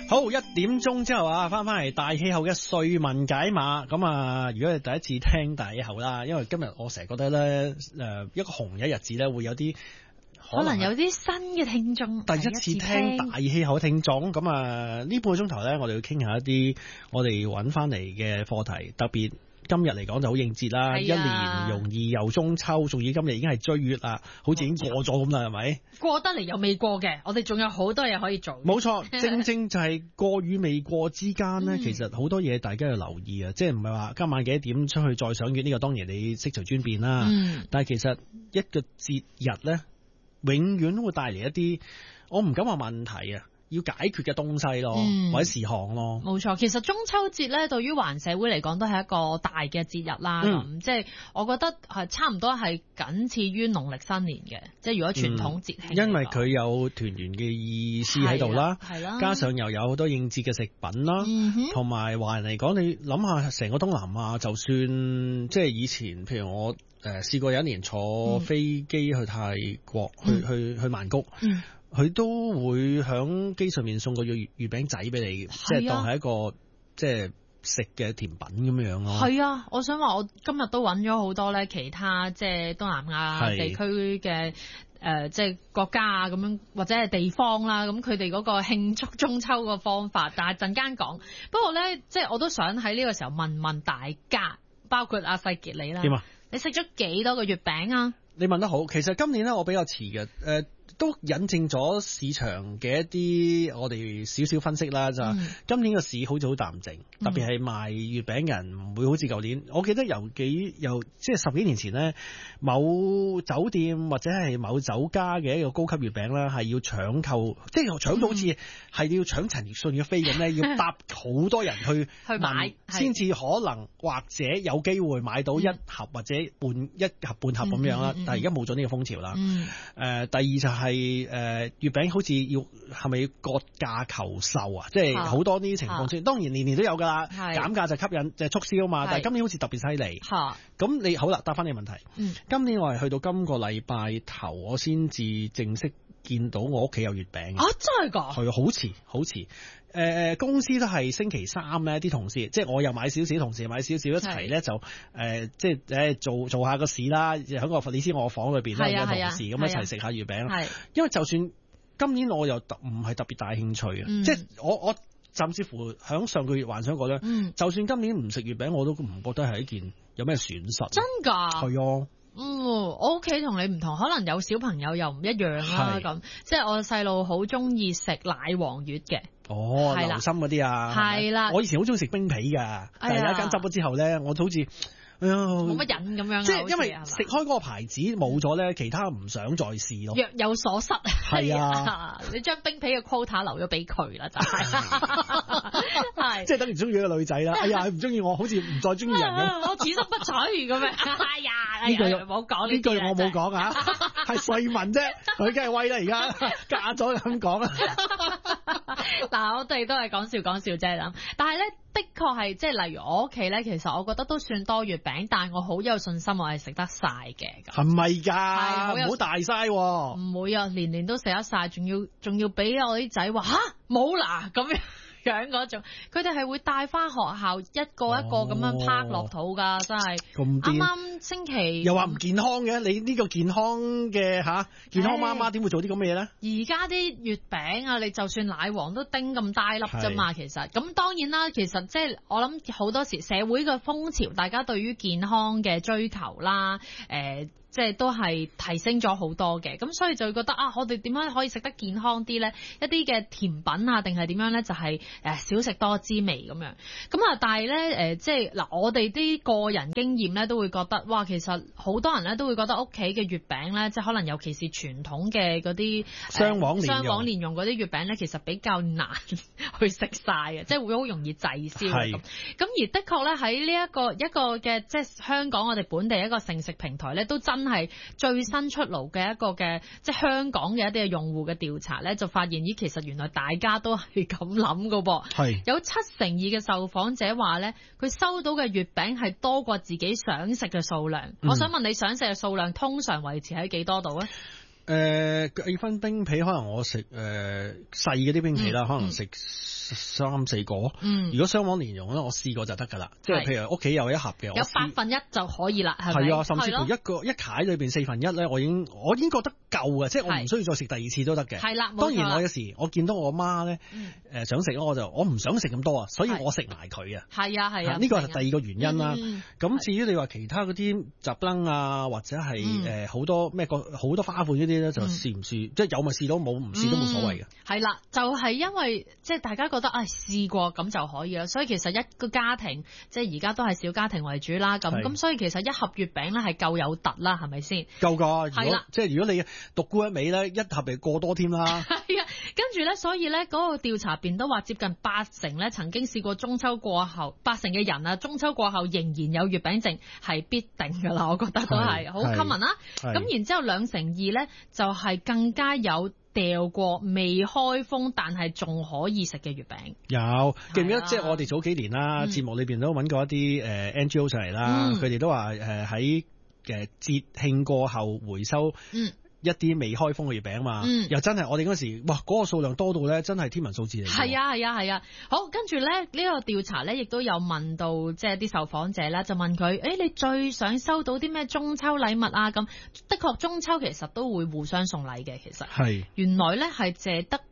好，1點鐘之後啊，翻嚟大氣候嘅瑞文解碼。咁啊，如果你第一次聽大氣候啦，因為今日我成日覺得咧，一個紅日日子咧，會有啲可能有啲新嘅聽眾第一次聽大氣候嘅聽眾。咁啊，呢半個鐘頭咧，我哋要傾下一啲我哋揾翻嚟嘅課題，特別。今日嚟講就好應節啦，一年容易又中秋，仲要今日已經係追月啦，好似已經過咗咁啦，係咪？ 過得嚟又未過嘅，我哋仲有好多嘢可以做。 冇錯，正正就係過與未過之間呢，其實好多嘢大家要留意啊，即係唔係話今晚幾點出去再賞月呢個當然你悉隨尊便啦。但係其實一個節日呢，永遠都會帶嚟一啲我唔敢話問題啊。要解決嘅東西咯，或者事項咯。 冇錯，其實中秋節咧，對於華人社會嚟講都係一個大嘅節日啦。咁即係我覺得係差唔多係僅次於農曆新年嘅，即係如果傳統節慶。因為佢有團圓嘅意思喺度啦，加上又有好多應節嘅食品啦，同埋華人嚟講，你諗下成個東南亞，就算即係以前，譬如我試過有一年坐飛機去泰國，去曼谷。佢都會響機上面送個月餅仔俾你，即係當係一個即係食嘅甜品咁樣咯。 係啊，我想話我今日都揾咗好多咧，其他即係東南亞地區嘅即係國家啊咁樣，或者係地方啦，咁佢哋嗰個慶祝中秋個方法，但係陣間講。不過咧，即係我都想喺呢個時候問問大家，包括阿世傑你啦。 點啊？ 你食咗幾多個月餅啊？ 你問得好，其實今年咧我比較遲嘅，都引證咗市場嘅一啲我哋少少分析啦，就今年個市好似好淡靜，特別係賣月餅嘅人唔會好似舊年。我記得由即係10幾年前咧，某酒店或者係某酒家嘅一個高級月餅啦，係要搶購，即係搶到好似係要搶陳奕迅嘅飛咁咧，要搭好多人去買，先至可能或者有機會買到一盒或者一盒半盒咁樣啦。但係而家冇咗呢個風潮啦。第二就係月餅好似係咪要割價求售啊？即係好多呢啲情況出現。當然年年都有㗎啦，減價就吸引就係促銷啊嘛。但係今年好似特別犀利。咁你好啦，答翻你問題。今年我係去到今個禮拜頭，我先至正式見到我屋企有月餅。 啊，真係㗎？ 係好遲。公司都係星期三咧，啲同事即係我又買少少，同事又買少少一齊咧，就即係做下個市啦。喺個你知我房裏邊都有同事咁一齊食下月餅。因為就算今年我又唔係特別大興趣嘅，即係我甚至乎響上個月幻想過咧，就算今年唔食月餅，我都唔覺得係一件有咩損失。 真㗎？ 係啊。 我屋企同你唔同，可能有小朋友又唔一樣啦。咁即係我細路好中意食奶黃月嘅。 哦，流心嗰啲啊，係啦。我以前好中意食冰皮㗎，但係有一間執咗之後咧，我好似冇乜癮咁樣。即係因為食開嗰個牌子冇咗咧，其他唔想再試咯。 若有所失。 係啊， 你將冰皮嘅 quota 留咗俾佢啦，就係。係。 即係等於中意一個女仔啦。哎呀，唔中意我，好似唔再中意人咁。 我此生不娶咁樣。哎呀，呢句冇講， 呢句我冇講啊，係瑞文啫，佢梗係威啦，而家嫁咗咁講啊。 嗱，我哋都係講笑啫咁，但係咧，的確係即係例如我屋企咧，其實我覺得都算多月餅，但係我好有信心我係食得晒嘅。 係咪㗎？唔好大嘥。 唔會啊，年年都食得晒，仲要俾我啲仔話吓冇啦咁樣嗰種，佢哋係會帶翻學校一個一個咁樣拍落肚噶，真係。咁啱啱星期又話唔健康嘅，你呢個健康嘅健康媽媽點會做啲咁嘅嘢咧？ 而家啲月餅啊，你就算奶黃都叮咁大粒啫嘛，其實咁當然啦，其實即係我諗好多時社會嘅風潮，大家對於健康嘅追求啦，即係都係提升咗好多嘅，咁所以就會覺得我哋點樣可以食得健康啲咧？一啲嘅甜品啊，定係點樣咧？就係少食多滋味咁樣。咁啊，但係咧即係嗱，我哋啲個人經驗咧，都會覺得哇，其實好多人咧都會覺得屋企嘅月餅咧，即係可能尤其是傳統嘅嗰啲雙黃蓮蓉嗰啲月餅咧，其實比較難去食晒嘅，即係會好容易滯銷咁。咁而的確咧喺呢一個嘅即係香港我哋本地一個盛食平台咧，都真係最新出爐嘅一個嘅即係香港嘅一啲嘅用戶嘅調查咧，就發現其實原來大家都係咁諗㗎噃。係有72%嘅受訪者話咧，佢收到嘅月餅係多過自己想食嘅數量。我想問你想食嘅數量通常維持喺幾多度咧？ 計分冰皮可能我食細嗰啲冰皮啦，可能食 3-4個。 嗯， 如果雙黃蓮蓉咧，我試過就得㗎啦。即係譬如屋企有一盒嘅， 有1/8就可以啦，係咪？ 係啊，甚至乎一解裏邊1/4咧，我已經覺得夠嘅，即係我唔需要再食第二次都得嘅。係啦，當然我有時我見到我媽咧想食，我唔想食咁多啊，所以我食埋佢啊。 係啊係啊， 呢個係第二個原因啦。咁至於你話其他嗰啲雜燈啊，或者係好多好多花款嗰啲咧，就試唔試？即係有咪試到，冇唔試都冇所謂嘅。 係啦，就係因為即係大家覺得試過咁就可以啦，所以其實一個家庭即係而家都係小家庭為主啦。咁所以其實一盒月餅咧係夠有突啦，係咪先？ 夠㗎，係啦，即係如果你獨沽一味咧，一盒咪過多添啦。 係啊，跟住咧，所以咧嗰個調查邊都話接近80%咧曾經試過中秋過後，80%嘅人啊中秋過後仍然有月餅症係必定㗎啦，我覺得都係好 common 啦。咁然之後2/2咧就係更加有掉過未開封但係仲可以食嘅月餅。有記唔記得即係我哋早幾年啦，節目裏邊都揾過一啲NGO 上嚟啦，佢哋都話喺節慶過後回收一啲未開封嘅月餅嘛，又真係我哋嗰時哇嗰個數量多到咧，真係天文數字嚟。係啊，好，跟住咧呢個調查咧，亦都有問到即係啲受訪者啦，就問佢你最想收到啲咩中秋禮物啊？咁的確中秋其實都會互相送禮嘅，其實係原來咧係淨得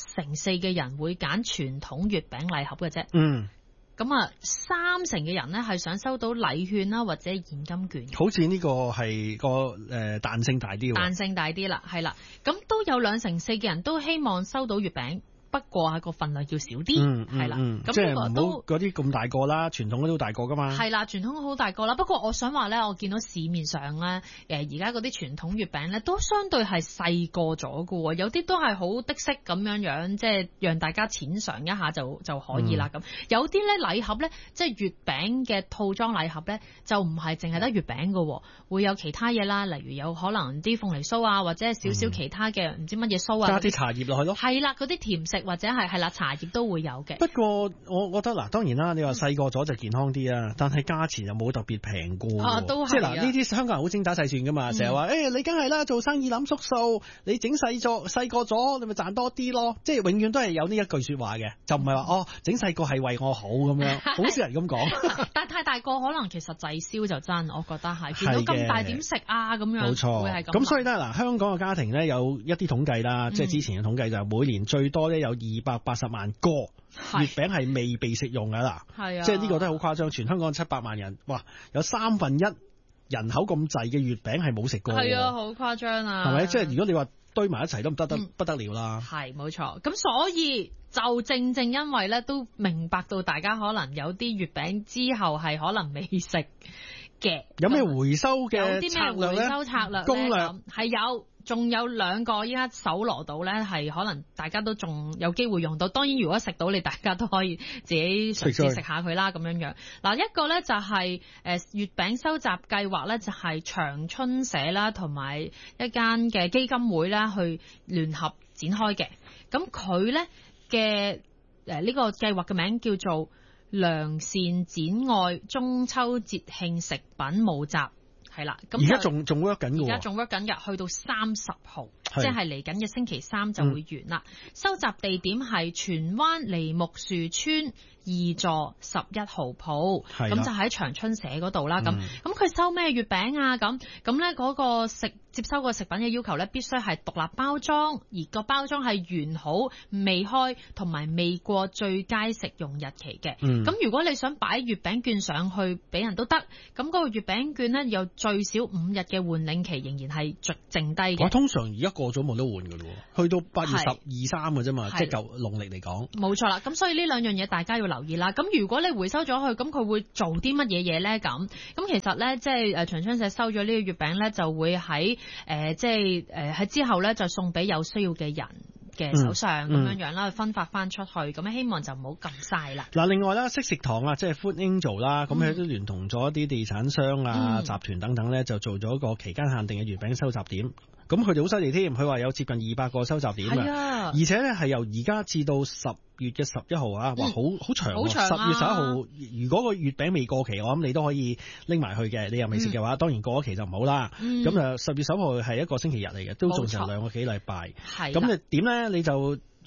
1/4嘅人會揀傳統月餅禮盒嘅啫。咁啊，3成嘅人咧係想收到禮券啦，或者現金券。好似呢個係個彈性大啲喎。彈性大啲啦，係啦。咁都有2/4嘅人都希望收到月餅。不過係個份量要少啲，係啦，咁即係唔好嗰啲咁大個啦，傳統嗰啲好大個噶嘛。係啦，傳統好大個啦。不過我想話咧，我見到市面上咧，而家嗰啲傳統月餅咧，都相對係細個咗噶喎，有啲都係好的式咁樣，即係讓大家淺嘗一下就可以啦咁。有啲咧禮盒咧，即係月餅嘅套裝禮盒咧，就唔係淨係得月餅噶，會有其他嘢啦，例如有可能啲鳳梨酥啊，或者係少少其他嘅唔知乜嘢酥啊，加啲茶葉落去咯。係啦，嗰啲甜食。或者係啦，茶葉都會有嘅。不過我覺得嗱，當然啦，你話細個咗就健康啲啊，但係價錢又冇特別平過。都係。即係嗱，呢啲香港人好精打細算噶嘛，成日話你梗係啦，做生意諗縮數，你整細個咗，你咪賺多啲咯。即係永遠都係有呢一句説話嘅，就唔係話整細個係為我好咁樣，好少人咁講。但係太大個可能其實滯銷就真，我覺得係。見到咁大點食啊咁樣。冇錯。會係咁。咁所以咧嗱，香港嘅家庭咧有一啲統計啦，即係之前嘅統計就係每年最多咧有280萬個月餅係未被食用㗎啦，即係呢個都係好誇張。全香港700萬人，哇，有1/3人口咁滯嘅月餅係冇食過，係啊，好誇張啊，係咪？即係如果你話堆埋一齊都不得了啦，係冇錯。咁所以就正因為咧，都明白到大家可能有啲月餅之後係可能未食嘅，有咩回收嘅有啲咩回收策略攻略係有。仲有2個依家搜羅到咧，係可能大家都仲有機會用到。當然，如果食到你，大家都可以自己嘗試食下佢啦，咁樣。嗱，一個咧就係月餅收集計劃咧，就係長春社啦，同埋一間嘅基金會啦，去聯合展開嘅。咁佢咧嘅呢個計劃嘅名叫做良善展愛中秋節慶食品募集。係啦，咁而家仲 work 緊嘅，而家仲 work 緊嘅，去到30號，即係嚟緊嘅星期3就會完啦。收集地點係荃灣梨木樹村2座11號鋪，咁就喺長春社嗰度啦。咁佢收咩月餅啊？咁咧嗰個接收個食品嘅要求咧，必須係獨立包裝，而個包裝係完好、未開同埋未過最佳食用日期嘅。咁如果你想擺月餅券上去俾人都得，咁嗰個月餅券咧有最少5日嘅換領期，仍然係剩低嘅。我通常而家過咗冇得換㗎咯，去到8月12、3嘅啫嘛，即係舊農曆嚟講。冇錯啦，咁所以呢2樣嘢大家要留意啦。咁如果你回收咗佢，咁佢會做啲乜嘢嘢咧？咁其實咧，即係長春社收咗呢個月餅咧，就會喺喺之後咧就送俾有需要嘅人嘅手上咁樣啦，分發翻出去，咁希望就唔好咁嘥啦。嗱，另外啦，惜食堂啊，即係 Food Angel 啦，咁佢都聯同咗一啲地產商啊、集團等等咧，就做咗一個期間限定嘅月餅收集點。咁佢哋好犀利添，佢話有接近200個收集點啊，而且咧係由而家至到10月嘅11號啊，哇，好長啊！10月11號，如果個月餅未過期，我諗你都可以拎埋去嘅。你又未食嘅話，當然過咗期就唔好啦。咁10月11號係一個星期日嚟嘅，都仲成2個幾禮拜。咁你點咧？你就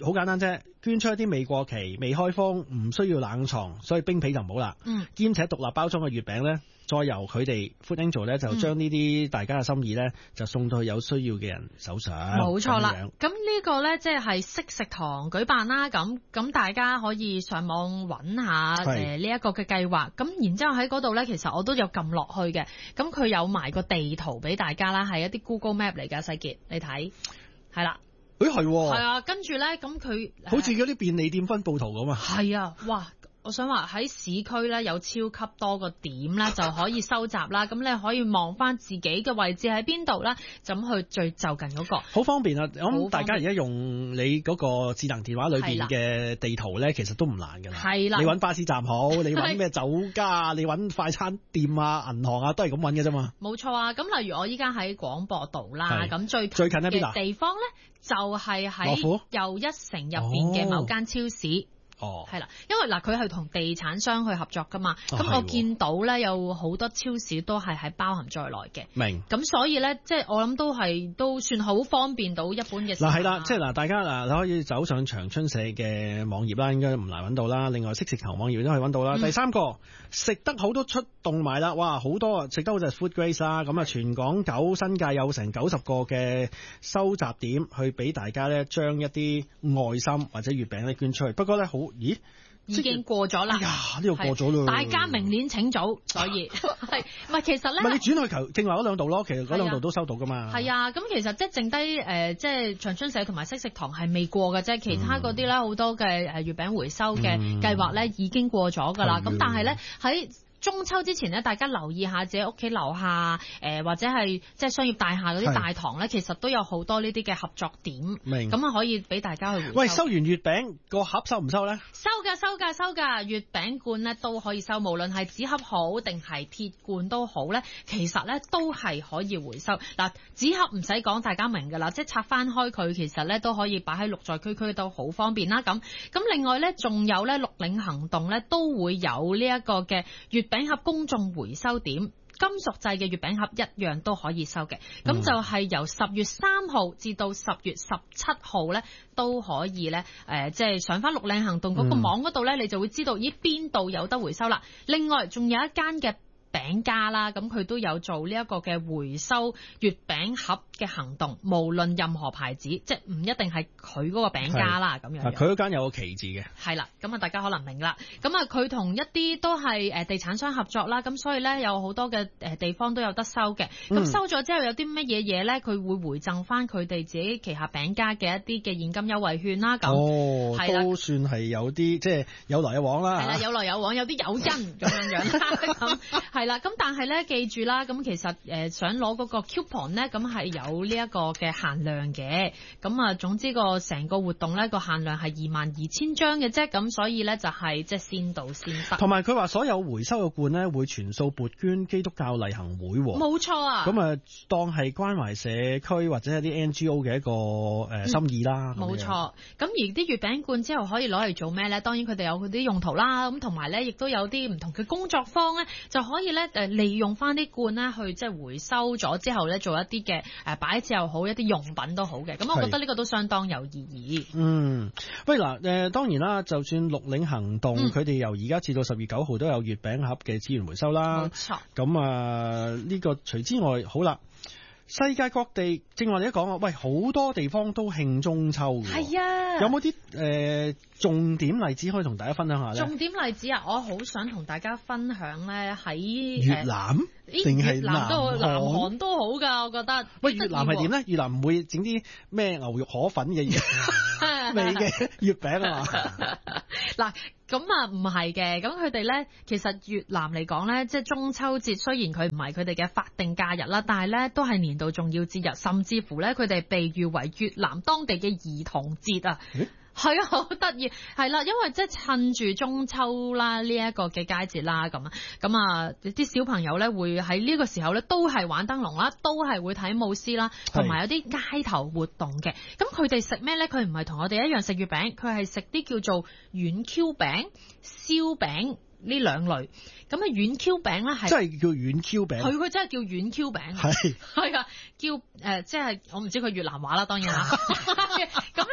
好簡單啫，捐出一啲未過期、未開封、唔需要冷藏，所以冰皮就唔好啦。兼且獨立包裝嘅月餅咧，再由佢哋 Food Angel 咧，就將呢啲大家嘅心意咧，就送到去有需要嘅人手上。 冇錯啦。咁呢個咧，即係惜食堂舉辦啦。咁大家可以上網揾下呢一個嘅計劃。咁然之後喺嗰度咧，其實我都有撳落去嘅。咁佢有埋個地圖俾大家啦，係一啲 Google Map 嚟㗎，世傑你睇係啦。係啊，跟住咧，咁佢好似嗰啲便利店分佈圖咁啊。係啊，哇！我想話喺市區咧有超級多個點咧就可以收集啦，咁你可以望翻自己嘅位置喺邊度啦，咁去最就近嗰個。好方便啊！我諗大家而家用你嗰個智能電話裏邊嘅地圖咧，其實都唔難㗎啦。係啦，你揾巴士站好，你揾咩酒家，你揾快餐店啊、銀行啊，都係咁揾嘅啫嘛。冇錯啊！咁例如我依家喺廣播道啦，咁最近嘅地方咧就係喺又一城入邊嘅某間超市。係啦，因為佢係同地產商去合作噶嘛，咁我見到咧有好多超市都係包含在內嘅。明。咁所以咧，即係我諗都算好方便到一般嘅。係啦，即係大家你可以走上長春社嘅網頁啦，應該唔難揾到啦。另外惜食堂網頁都可以揾到啦。第三個食得好都出動埋啦，哇！好多食得好就係 Food Grace 啦。咁全港9新界有成90個嘅收集點，去俾大家咧將一啲愛心或者月餅咧捐出去。不過咧咦？已經過咗啦！哎呀，呢個過咗啦！大家明年請早，所以係唔係其實咧？唔係你轉去正話嗰兩度咯，其實嗰兩度都收到噶嘛。係啊，咁其實即係剩低即係長春社同埋惜食堂係未過嘅啫，其他嗰啲咧好多嘅月餅回收嘅計劃咧已經過咗㗎啦。咁但係咧喺中秋之前咧，大家留意下自己屋企樓下或者係即係商業大廈嗰啲大堂咧，其實都有好多呢啲嘅合作點，咁啊可以俾大家去回收。喂，收完月餅個盒收唔收咧？收㗎，月餅罐咧都可以收，無論係紙盒好定係鐵罐都好咧，其實咧都係可以回收。嗱，紙盒唔使講，大家明㗎啦，即係拆翻開佢，其實咧都可以擺喺綠在區區都好方便啦。咁另外咧，仲有咧綠領行動咧都會有呢一個嘅月餅盒公眾回收點，金屬製嘅月餅盒一樣都可以收嘅。咁就係由10月3號至到10月17號咧，都可以咧即係上翻綠領行動嗰個網嗰度咧，你就會知道咦邊度有得回收啦。另外仲有一間嘅餅家啦，咁佢都有做呢一個嘅回收月餅盒嘅行動，無論任何牌子，即係唔一定係佢嗰個餅家啦咁樣。佢嗰間有個旗字嘅。係啦，咁啊大家可能明啦。咁啊佢同一啲都係地產商合作啦，咁所以咧有好多嘅地方都有得收嘅。咁收咗之後有啲乜嘢嘢咧，佢會回贈翻佢哋自己旗下餅家嘅一啲嘅現金優惠券啦。咁都算係有啲即係有來有往啦。係啦，有來有往，有啲誘因咁樣樣啦。咁係啦，咁但係咧，記住啦，咁其實想攞嗰個 coupon 咧，咁係有呢一個嘅限量嘅。咁啊，總之個成個活動咧個限量係22,000張嘅啫。咁所以咧就係即係先到先得。同埋佢話所有回收嘅罐咧會全數撥捐基督教勵行會。冇錯啊。咁啊，當係關懷社區或者係啲 NGO 嘅一個心意啦。冇錯。咁而啲月餅罐之後可以攞嚟做咩咧？當然佢哋有佢啲用途啦。咁同埋咧，亦都有啲唔同嘅工作坊咧，就可以咧利用翻啲罐咧去即係回收咗之後咧做一啲嘅擺設又好，一啲用品都好嘅。咁我覺得呢個都相當有意義。喂嗱當然啦，就算綠領行動佢哋由而家至到10月9號都有月餅盒嘅資源回收啦。冇錯。咁呢個除之外，好啦。世界各地，正話你一講啊，喂，好多地方都慶中秋嘅。係啊，有冇啲重點例子可以同大家分享下咧？重點例子啊，我好想同大家分享咧，喺越南定係南韓都好㗎，我覺得。喂，越南係點咧？越南唔會整啲咩牛肉河粉嘅味嘅月餅啊嘛？嗱。咁啊，唔係嘅，咁佢哋咧，其實越南嚟講咧，即係中秋節，雖然佢唔係佢哋嘅法定假日啦，但係咧都係年度重要節日，甚至乎咧佢哋被譽為越南當地嘅兒童節啊。係啊，好得意，係啦，因為即係趁住中秋啦呢一個嘅佳節啦，咁啊啲小朋友咧會喺呢個時候咧都係玩燈籠啦，都係會睇舞獅啦，同埋有啲街頭活動嘅。咁佢哋食咩咧？佢唔係同我哋一樣食月餅，佢係食啲叫做軟 Q 餅、燒餅呢兩類。咁啊軟 Q 餅咧係真係叫軟 Q 餅，佢真係叫軟 Q 餅，係啊，叫即係我唔知佢越南話啦，當然啦。咁咧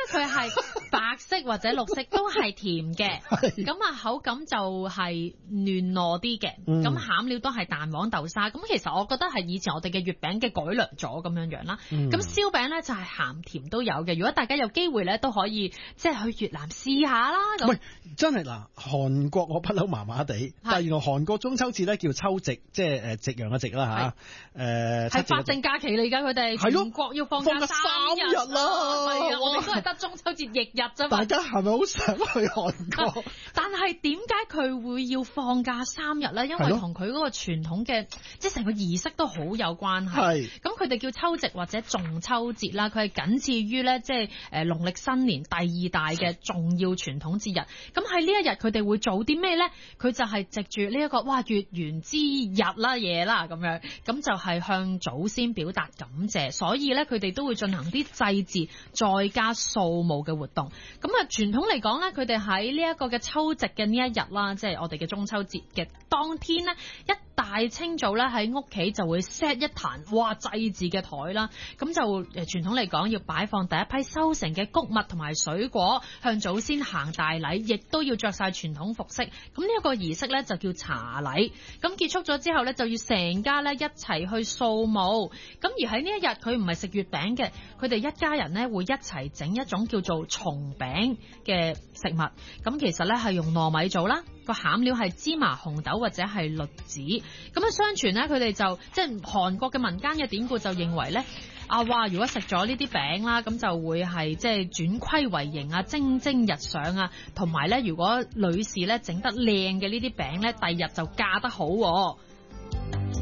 佢係白色或者綠色都係甜嘅，咁啊口感就係嫩糯啲嘅，咁餡料都係蛋黃豆沙，咁其實我覺得係以前我哋嘅月餅嘅改良咗咁樣樣啦。咁燒餅咧就係鹹甜都有嘅，如果大家有機會咧都可以即係去越南試下啦。 喂，真係嗱，韓國我不嬲麻麻地，但係原來韓國中秋節咧叫秋夕，即係夕陽嘅夕啦嚇， 係法定假期嚟㗎，佢哋全國要放假3日啦。係啊，我哋都係得中秋節翌日啫嘛。 大家係咪好想去韓國？ 但係點解佢會要放假3日咧？因為同佢嗰個傳統嘅即係成個儀式都好有關係。咁佢哋叫秋夕或者仲秋節啦，佢係僅次於咧即係農曆新年第2大嘅重要傳統節日。咁喺呢一日佢哋會做啲咩咧？佢就係藉住呢一個月圓之日啦夜啦咁樣，咁就係向祖先表達感謝，所以咧佢哋都會進行啲祭祀再加掃墓嘅活動。咁啊傳統嚟講咧，佢哋喺呢一個嘅秋夕嘅呢一日啦，即係我哋嘅中秋節嘅當天咧，一大清早咧喺屋企就會 set 一壇祭祀嘅台啦，咁就傳統嚟講要擺放第一批收成嘅穀物同埋水果，向祖先行大禮，亦都要着晒傳統服飾。咁呢一個儀式咧就叫茶禮。咁結束咗之後咧，就要成家咧一齊去掃墓。咁而喺呢一日佢唔係食月餅嘅，佢哋一家人咧會一齊整一種叫做松餅嘅食物。咁其實咧係用糯米做啦，個餡料係芝麻、紅豆或者係栗子。咁啊，相傳咧佢哋就即係韓國嘅民間嘅典故就認為咧，如果食咗呢啲餅啦，咁就會係即係轉虧為盈啊，蒸蒸日上啊，同埋咧如果女士咧整得靚嘅呢啲餅咧，第日就嫁得好。